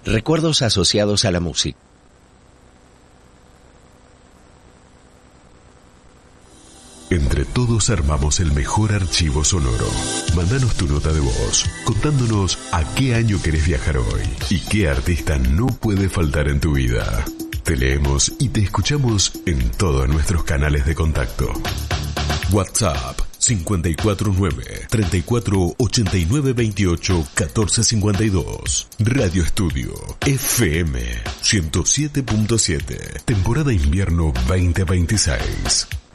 Recuerdos asociados a la música. Entre todos armamos el mejor archivo sonoro. Mándanos tu nota de voz, contándonos a qué año querés viajar hoy y qué artista no puede faltar en tu vida. Te leemos y te escuchamos en todos nuestros canales de contacto. WhatsApp 549-3489-28-1452. Radio Estudio FM 107.7. Temporada invierno 2026.